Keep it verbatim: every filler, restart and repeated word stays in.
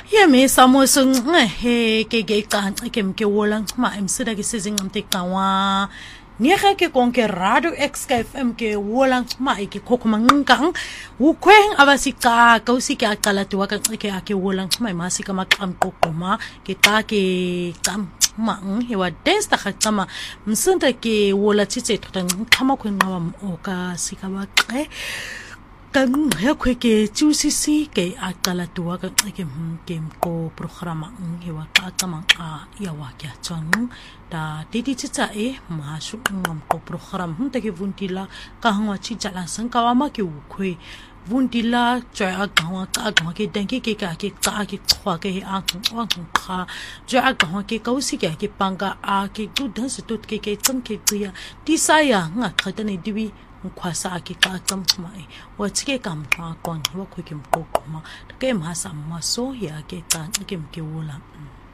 Ya me samo sung he ke ke kan ke ke wolang ma em sida ke sizing am te kawa ni ga ke kon ke radio X K F M ke wolang ma ke kokoma ngang u kweng abasika ka usika akala tu ka ke ke wolang ma masika makam kokoma ke ta ke kam ma he wa dance ta khatama msenta ke wola tsitse tota khama khwenqa o ka sika ba ke kan he kwe ke tsusisi ke akala tua ka ke ke ko programa he wa ka tama a ya wa kya chang da titi tsa e ma su ngam ko program hun te ke vuntila ka hangwa chi jala sang ka wa ma ke u kwe vuntila chwa a gawa ka gawa ke denke ke ka ke ka ke khwa ke a wa kha ja gawa ke ka usi ke ke panga a ke du dan se tot ke ke tsam ke tia ti sa ya nga khata ne diwi kwasa ke ka tsam mai wa tsike kam ka kon wa khwe kim ko ma ke ma sa ma so ya ke ka ke ke wola